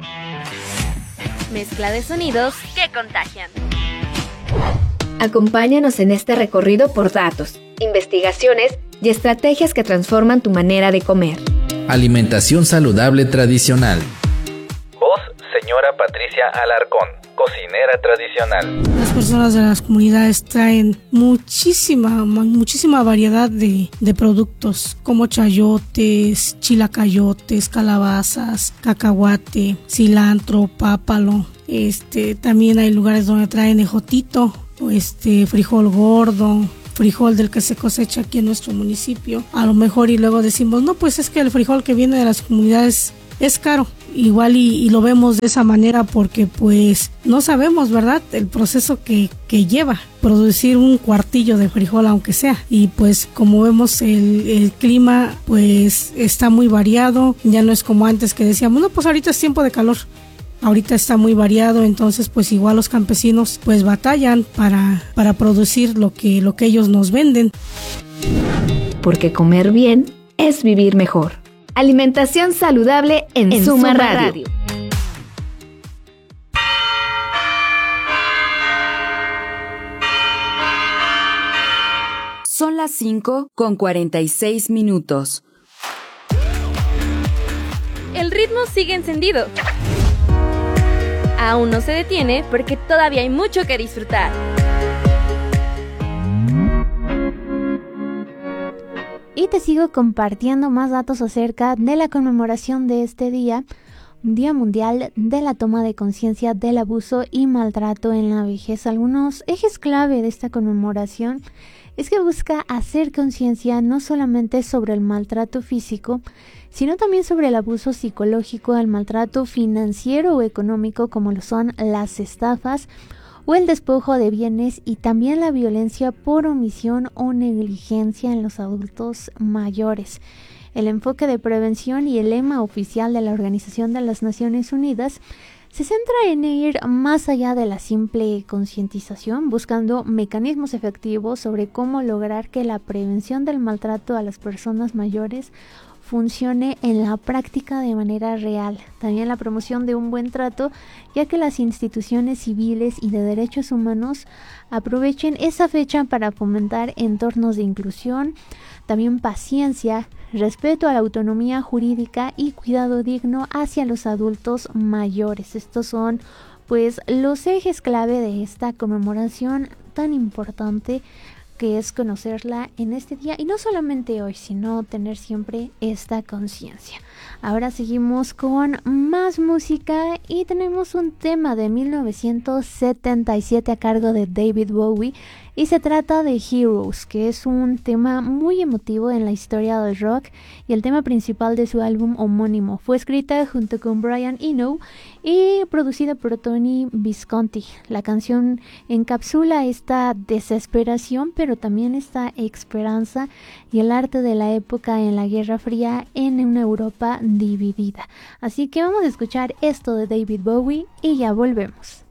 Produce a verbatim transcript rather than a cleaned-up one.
Mezcla de sonidos que contagian. Acompáñanos en este recorrido por datos, investigaciones y estrategias que transforman tu manera de comer. Alimentación saludable tradicional. Voz, señora Patricia Alarcón, cocinera tradicional. Las personas de las comunidades traen muchísima, muchísima variedad de, de productos, como chayotes, chilacayotes, calabazas, cacahuate, cilantro, pápalo. Este, también hay lugares donde traen ejotito, este, frijol gordo, frijol del que se cosecha aquí en nuestro municipio. A lo mejor y luego decimos, no, pues es que el frijol que viene de las comunidades es caro. Igual y, y lo vemos de esa manera porque pues no sabemos, ¿verdad?, el proceso que, que lleva producir un cuartillo de frijol, aunque sea. Y pues como vemos el, el clima pues está muy variado, ya no es como antes que decíamos, no, pues ahorita es tiempo de calor. Ahorita está muy variado, entonces pues igual los campesinos pues batallan para, para producir lo que, lo que ellos nos venden. Porque comer bien es vivir mejor. Alimentación saludable en, en Suma, Suma Radio. Radio. Son las cinco con cuarenta y seis minutos. El ritmo sigue encendido. Aún no se detiene porque todavía hay mucho que disfrutar. Y te sigo compartiendo más datos acerca de la conmemoración de este día, Día Mundial de la Toma de Conciencia del Abuso y Maltrato en la Vejez. Algunos ejes clave de esta conmemoración es que busca hacer conciencia no solamente sobre el maltrato físico, sino también sobre el abuso psicológico, el maltrato financiero o económico, como lo son las estafas o el despojo de bienes, y también la violencia por omisión o negligencia en los adultos mayores. El enfoque de prevención y el lema oficial de la Organización de las Naciones Unidas se centra en ir más allá de la simple concientización, buscando mecanismos efectivos sobre cómo lograr que la prevención del maltrato a las personas mayores funcione en la práctica de manera real. También la promoción de un buen trato, ya que las instituciones civiles y de derechos humanos aprovechen esa fecha para fomentar entornos de inclusión, también paciencia, respeto a la autonomía jurídica y cuidado digno hacia los adultos mayores. Estos son pues los ejes clave de esta conmemoración tan importante que es conocerla en este día, y no solamente hoy, sino tener siempre esta conciencia. Ahora seguimos con más música y tenemos un tema de mil novecientos setenta y siete a cargo de David Bowie, y se trata de Heroes, que es un tema muy emotivo en la historia del rock y el tema principal de su álbum homónimo. Fue escrita junto con Brian Eno y producida por Tony Visconti. La canción encapsula esta desesperación, pero también esta esperanza y el arte de la época en la Guerra Fría en una Europa dividida. Así que vamos a escuchar esto de David Bowie y ya volvemos.